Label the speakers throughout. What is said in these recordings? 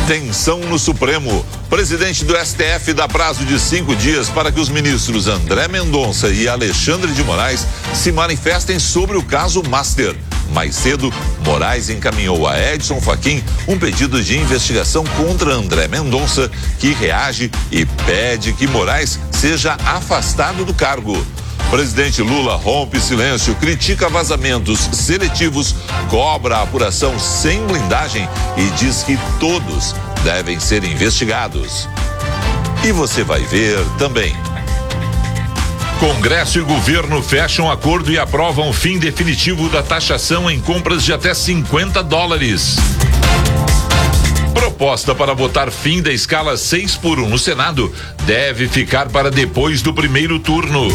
Speaker 1: Tensão no Supremo. Presidente do STF dá prazo de 5 dias para que os ministros André Mendonça e Alexandre de Moraes se manifestem sobre o caso Master. Mais cedo, Moraes encaminhou a Edson Fachin um pedido de investigação contra André Mendonça, que reage e pede que Moraes seja afastado do cargo. Presidente Lula rompe silêncio, critica vazamentos seletivos, cobra a apuração sem blindagem e diz que todos devem ser investigados. E você vai ver também. Congresso e governo fecham acordo e aprovam o fim definitivo da taxação em compras de até $50. Proposta para votar fim da escala 6x1 no Senado deve ficar para depois do primeiro turno.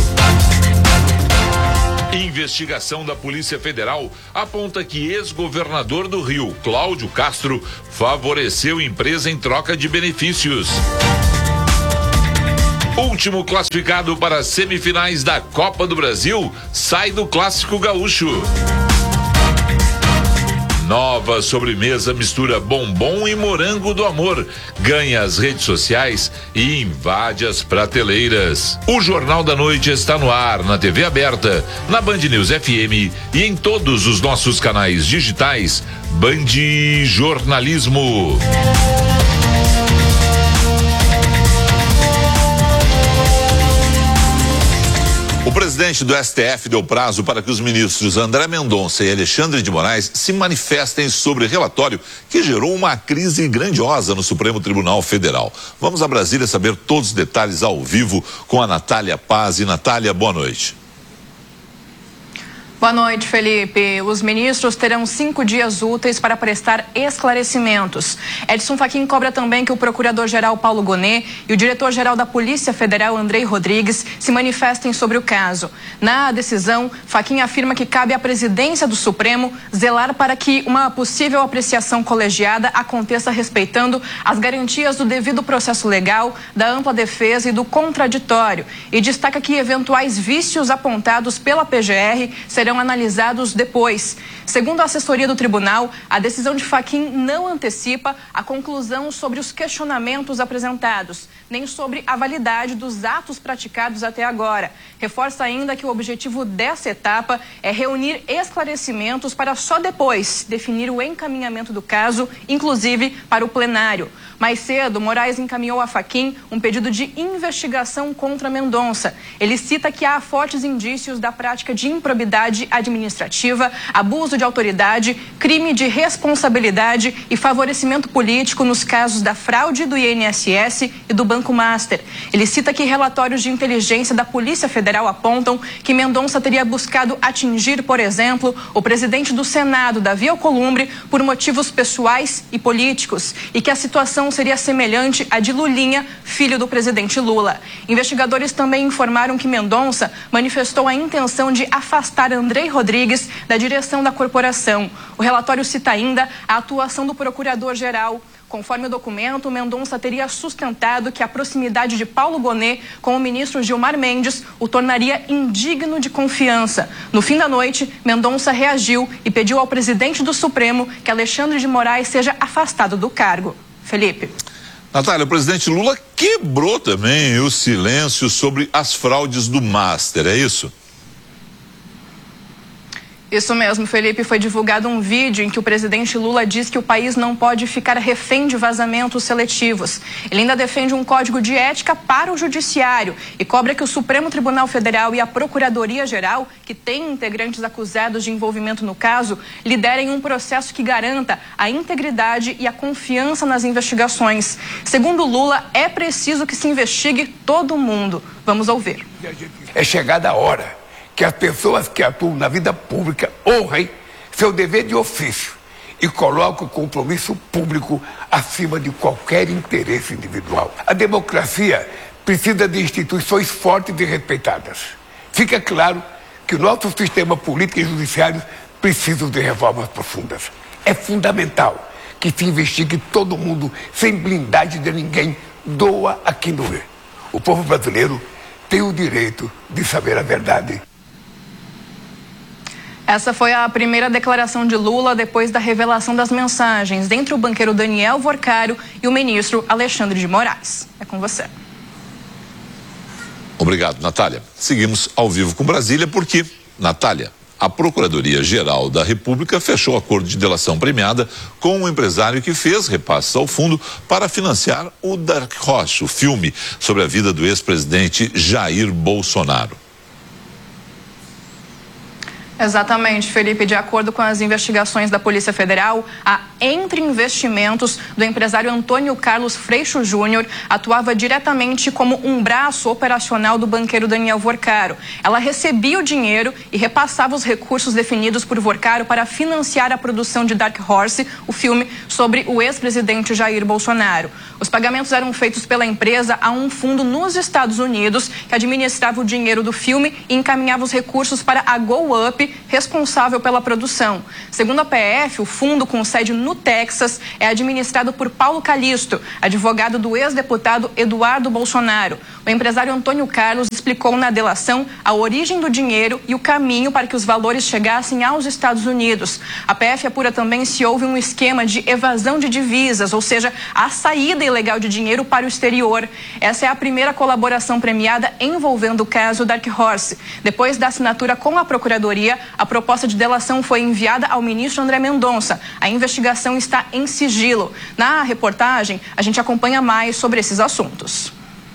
Speaker 1: Investigação da Polícia Federal aponta que ex-governador do Rio, Cláudio Castro, favoreceu empresa em troca de benefícios. Último classificado para as semifinais da Copa do Brasil sai do Clássico Gaúcho. Nova sobremesa mistura bombom e morango do amor, ganha as redes sociais e invade as prateleiras. O Jornal da Noite está no ar, na TV aberta, na Band News FM e em todos os nossos canais digitais. Band Jornalismo. O presidente do STF deu prazo para que os ministros André Mendonça e Alexandre de Moraes se manifestem sobre relatório que gerou uma crise grandiosa no Supremo Tribunal Federal. Vamos a Brasília saber todos os detalhes ao vivo com a Natália Paz. E Natália, boa noite.
Speaker 2: Boa noite, Felipe. Os ministros terão 5 dias úteis para prestar esclarecimentos. Edson Fachin cobra também que o procurador-geral Paulo Gonet e o diretor-geral da Polícia Federal, Andrei Rodrigues, se manifestem sobre o caso. Na decisão, Fachin afirma que cabe à presidência do Supremo zelar para que uma possível apreciação colegiada aconteça respeitando as garantias do devido processo legal, da ampla defesa e do contraditório. E destaca que eventuais vícios apontados pela PGR serão analisados depois. Segundo a assessoria do tribunal, a decisão de Fachin não antecipa a conclusão sobre os questionamentos apresentados, nem sobre a validade dos atos praticados até agora. Reforça ainda que o objetivo dessa etapa é reunir esclarecimentos para só depois definir o encaminhamento do caso, inclusive para o plenário. Mais cedo, Moraes encaminhou a Fachin um pedido de investigação contra Mendonça. Ele cita que há fortes indícios da prática de improbidade administrativa, abuso de autoridade, crime de responsabilidade e favorecimento político nos casos da fraude do INSS e do Banco Master. Ele cita que relatórios de inteligência da Polícia Federal apontam que Mendonça teria buscado atingir, por exemplo, o presidente do Senado, Davi Alcolumbre, por motivos pessoais e políticos, e que a situação seria semelhante à de Lulinha, filho do presidente Lula. Investigadores também informaram que Mendonça manifestou a intenção de afastar Andrei Rodrigues da direção da corporação. O relatório cita ainda a atuação do procurador-geral. Conforme o documento, Mendonça teria sustentado que a proximidade de Paulo Gonet com o ministro Gilmar Mendes o tornaria indigno de confiança. No fim da noite, Mendonça reagiu e pediu ao presidente do Supremo que Alexandre de Moraes seja afastado do cargo. Felipe.
Speaker 1: Natália, o presidente Lula quebrou também o silêncio sobre as fraudes do Master, é isso?
Speaker 2: Isso mesmo, Felipe. Foi divulgado um vídeo em que o presidente Lula diz que o país não pode ficar refém de vazamentos seletivos. Ele ainda defende um código de ética para o judiciário e cobra que o Supremo Tribunal Federal e a Procuradoria-Geral, que tem integrantes acusados de envolvimento no caso, liderem um processo que garanta a integridade e a confiança nas investigações. Segundo Lula, é preciso que se investigue todo mundo. Vamos ouvir.
Speaker 3: É chegada a hora que as pessoas que atuam na vida pública honrem seu dever de ofício e coloquem o compromisso público acima de qualquer interesse individual. A democracia precisa de instituições fortes e respeitadas. Fica claro que o nosso sistema político e judiciário precisam de reformas profundas. É fundamental que se investigue todo mundo sem blindagem de ninguém, doa a quem doer. O povo brasileiro tem o direito de saber a verdade.
Speaker 2: Essa foi a primeira declaração de Lula depois da revelação das mensagens entre o banqueiro Daniel Vorcaro e o ministro Alexandre de Moraes. É com você.
Speaker 1: Obrigado, Natália. Seguimos ao vivo com Brasília porque, Natália, a Procuradoria-Geral da República fechou acordo de delação premiada com um empresário que fez repasses ao fundo para financiar o Dark Horse, o filme sobre a vida do ex-presidente Jair Bolsonaro.
Speaker 2: Exatamente, Felipe. De acordo com as investigações da Polícia Federal, a Entre Investimentos do empresário Antônio Carlos Freixo Júnior atuava diretamente como um braço operacional do banqueiro Daniel Vorcaro. Ela recebia o dinheiro e repassava os recursos definidos por Vorcaro para financiar a produção de Dark Horse, o filme sobre o ex-presidente Jair Bolsonaro. Os pagamentos eram feitos pela empresa a um fundo nos Estados Unidos que administrava o dinheiro do filme e encaminhava os recursos para a Go Up, responsável pela produção. Segundo a PF, o fundo, com sede no Texas, é administrado por Paulo Calixto, advogado do ex-deputado Eduardo Bolsonaro. O empresário Antônio Carlos explicou na delação a origem do dinheiro e o caminho para que os valores chegassem aos Estados Unidos. A PF apura também se houve um esquema de evasão de divisas, ou seja, a saída ilegal de dinheiro para o exterior. Essa é a primeira colaboração premiada envolvendo o caso Dark Horse. Depois da assinatura com a Procuradoria, a proposta de delação foi enviada ao ministro André Mendonça. A investigação está em sigilo. Na reportagem, a gente acompanha mais sobre esses assuntos.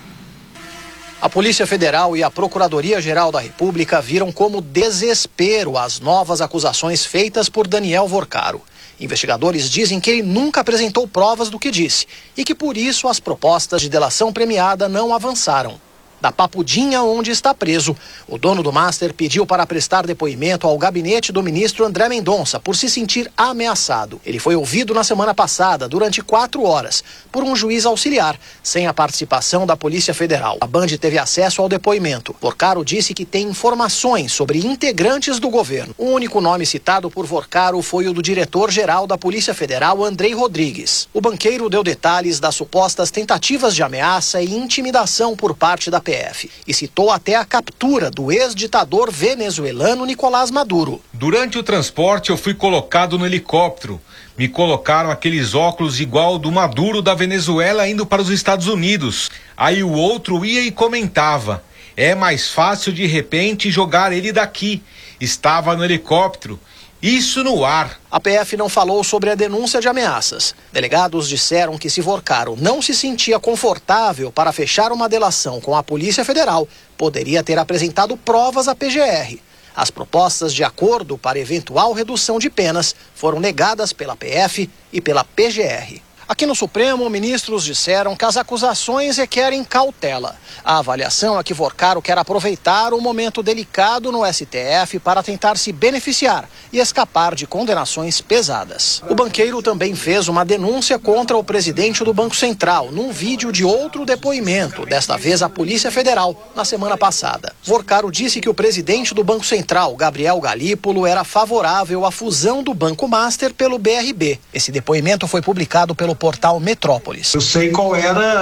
Speaker 4: A Polícia Federal e a Procuradoria-Geral da República viram como desespero as novas acusações feitas por Daniel Vorcaro. Investigadores dizem que ele nunca apresentou provas do que disse e que por isso as propostas de delação premiada não avançaram. Da Papudinha, onde está preso, o dono do Master pediu para prestar depoimento ao gabinete do ministro André Mendonça por se sentir ameaçado. Ele foi ouvido na semana passada, durante 4 horas, por um juiz auxiliar, sem a participação da Polícia Federal. A Band teve acesso ao depoimento. Vorcaro disse que tem informações sobre integrantes do governo. O único nome citado por Vorcaro foi o do diretor-geral da Polícia Federal, Andrei Rodrigues. O banqueiro deu detalhes das supostas tentativas de ameaça e intimidação por parte da PF e citou até a captura do ex-ditador venezuelano Nicolás Maduro.
Speaker 5: Durante o transporte eu fui colocado no helicóptero. Me colocaram aqueles óculos igual do Maduro da Venezuela indo para os Estados Unidos. Aí o outro ia e comentava: é mais fácil de repente jogar ele daqui. Estava no helicóptero. Isso no ar.
Speaker 4: A PF não falou sobre a denúncia de ameaças. Delegados disseram que se Vorcaro não se sentia confortável para fechar uma delação com a Polícia Federal, poderia ter apresentado provas à PGR. As propostas de acordo para eventual redução de penas foram negadas pela PF e pela PGR. Aqui no Supremo, ministros disseram que as acusações requerem cautela. A avaliação é que Vorcaro quer aproveitar o momento delicado no STF para tentar se beneficiar e escapar de condenações pesadas. O banqueiro também fez uma denúncia contra o presidente do Banco Central, num vídeo de outro depoimento, desta vez à Polícia Federal, na semana passada. Vorcaro disse que o presidente do Banco Central, Gabriel Galípolo, era favorável à fusão do Banco Master pelo BRB. Esse depoimento foi publicado pelo portal Metrópolis.
Speaker 6: Eu sei qual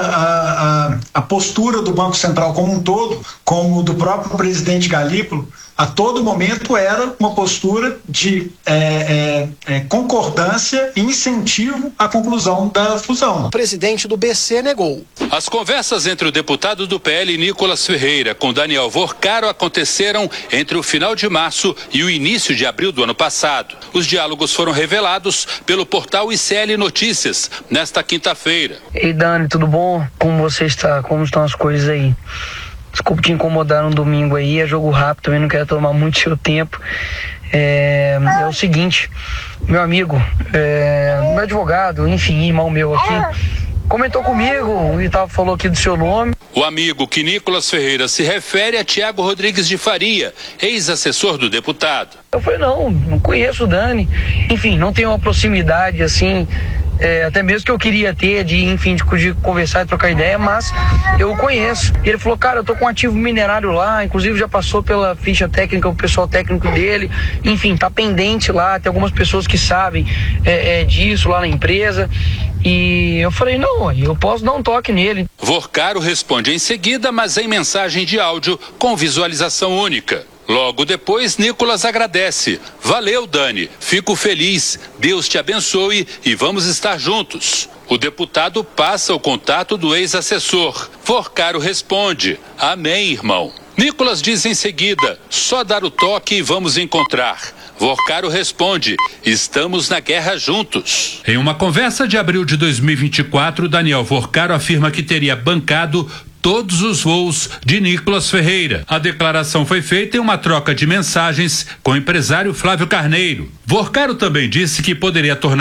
Speaker 6: era a postura do Banco Central como um todo, como do próprio presidente Galípolo. A todo momento era uma postura de concordância e incentivo à conclusão da fusão.
Speaker 4: O presidente do BC negou.
Speaker 7: As conversas entre o deputado do PL, Nicolas Ferreira, com Daniel Vorcaro aconteceram entre o final de março e o início de abril do ano passado. Os diálogos foram revelados pelo portal ICL Notícias nesta quinta-feira.
Speaker 8: Ei, Dani, tudo bom? Como você está? Como estão as coisas aí? Desculpa te incomodar no domingo aí, é jogo rápido, também não quero tomar muito seu tempo. É o seguinte, meu amigo, meu advogado, enfim, irmão meu aqui, comentou comigo e falou aqui do seu nome.
Speaker 7: O amigo que Nicolas Ferreira se refere a Tiago Rodrigues de Faria, ex-assessor do deputado.
Speaker 8: Eu falei, não conheço o Dani, enfim, não tenho uma proximidade assim, até mesmo que eu queria ter, de conversar e trocar ideia, mas eu o conheço. E ele falou, cara, eu tô com um ativo minerário lá, inclusive já passou pela ficha técnica, o pessoal técnico dele, enfim, tá pendente lá, tem algumas pessoas que sabem disso lá na empresa. E eu falei, não, eu posso dar um toque nele.
Speaker 7: Vorcaro responde em seguida, mas em mensagem de áudio com visualização única. Logo depois, Nicolas agradece. Valeu, Dani. Fico feliz. Deus te abençoe e vamos estar juntos. O deputado passa o contato do ex-assessor. Vorcaro responde: amém, irmão. Nicolas diz em seguida: só dar o toque e vamos encontrar. Vorcaro responde: estamos na guerra juntos.
Speaker 9: Em uma conversa de abril de 2024, Daniel Vorcaro afirma que teria bancado todos os voos de Nicolas Ferreira. A declaração foi feita em uma troca de mensagens com o empresário Flávio Carneiro. Vorcaro também disse que poderia tornar